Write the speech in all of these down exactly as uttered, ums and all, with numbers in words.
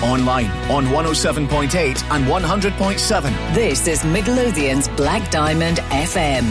Online on one oh seven point eight and one hundred point seven. This is Midlothian's Black Diamond F M.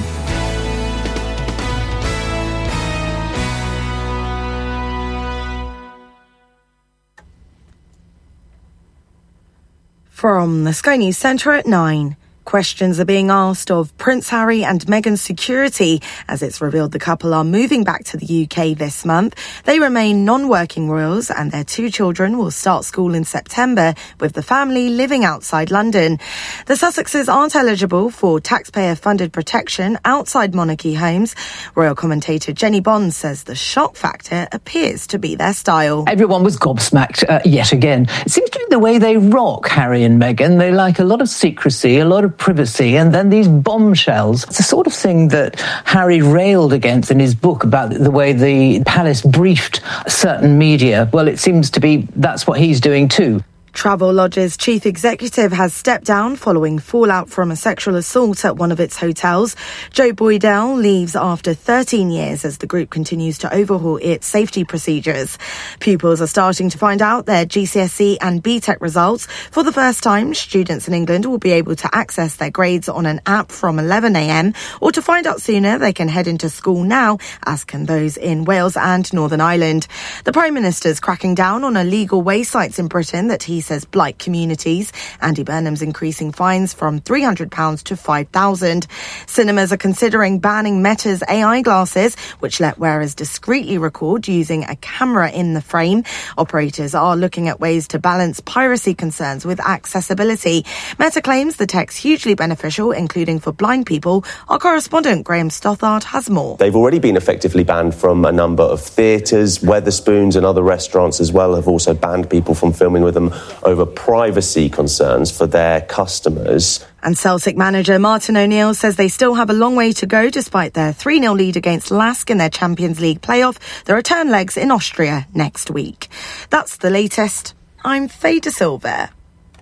From the Sky News Centre at nine. Questions are being asked of Prince Harry and Meghan's security as it's revealed the couple are moving back to the U K this month. They remain non-working royals and their two children will start school in September with the family living outside London. The Sussexes aren't eligible for taxpayer-funded protection outside monarchy homes. Royal commentator Jenny Bond says the shock factor appears to be their style. Everyone was gobsmacked uh, yet again. It seems to be the way they rock Harry and Meghan. They like a lot of secrecy, a lot of privacy, and then these bombshells. It's the sort of thing that Harry railed against in his book about the way the palace briefed certain media. Well, it seems to be that's what he's doing too. Travelodge's chief executive has stepped down following fallout from a sexual assault at one of its hotels. Joe Boydell leaves after thirteen years as the group continues to overhaul its safety procedures. Pupils are starting to find out their G C S E and B TEC results. For the first time, students in England will be able to access their grades on an app from eleven a m, or to find out sooner, they can head into school now, as can those in Wales and Northern Ireland. The Prime Minister's cracking down on illegal way sites in Britain that he says blight communities. Andy Burnham's increasing fines from three hundred pounds to five thousand pounds. Cinemas are considering banning Meta's A I glasses, which let wearers discreetly record using a camera in the frame. Operators are looking at ways to balance piracy concerns with accessibility. Meta claims the tech's hugely beneficial, including for blind people. Our correspondent Graham Stothard has more. They've already been effectively banned from a number of theatres. Wetherspoons and other restaurants as well have also banned people from filming with them over privacy concerns for their customers. And Celtic manager Martin O'Neill says they still have a long way to go despite their three nil lead against Lask in their Champions League playoff. The return legs in Austria next week. That's the latest. I'm Faye De Silva.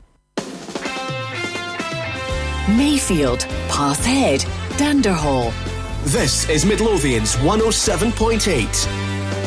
Mayfield, Path Head, Danderhall. This is Midlothian's one oh seven point eight.